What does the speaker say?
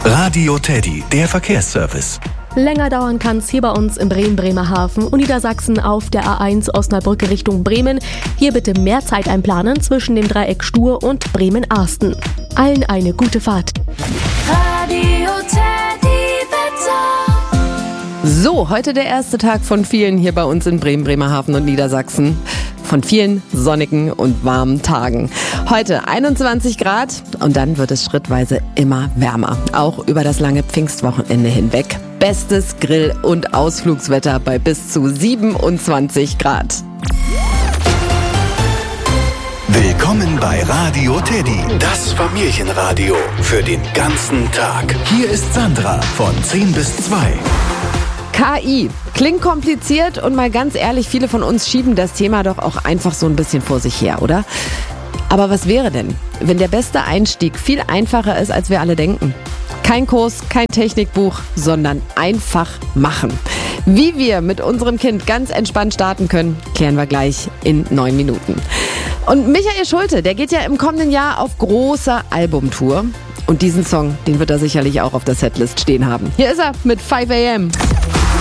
Radio Teddy, der Verkehrsservice. Länger dauern kann es hier bei uns in Bremen-Bremerhaven und Niedersachsen auf der A1 Osnabrücke Richtung Bremen. Hier bitte mehr Zeit einplanen zwischen dem Dreieck Stur und Bremen-Arsten. Allen eine gute Fahrt. Radio Teddy Wetter. So, heute der erste Tag von vielen hier bei uns in Bremen, Bremerhaven und Niedersachsen. Von vielen sonnigen und warmen Tagen. Heute 21 Grad und dann wird es schrittweise immer wärmer. Auch über das lange Pfingstwochenende hinweg. Bestes Grill- und Ausflugswetter bei bis zu 27 Grad. Willkommen bei Radio Teddy, das Familienradio für den ganzen Tag. Hier ist Sandra von 10 bis 2. KI. Klingt kompliziert und mal ganz ehrlich, viele von uns schieben das Thema doch auch einfach so ein bisschen vor sich her, oder? Aber was wäre denn, wenn der beste Einstieg viel einfacher ist, als wir alle denken? Kein Kurs, kein Technikbuch, sondern einfach machen. Wie wir mit unserem Kind ganz entspannt starten können, klären wir gleich in 9 Minuten. Und Michael Schulte, der geht ja im kommenden Jahr auf großer Albumtour. Und diesen Song, den wird er sicherlich auch auf der Setlist stehen haben. Hier ist er mit 5 AM.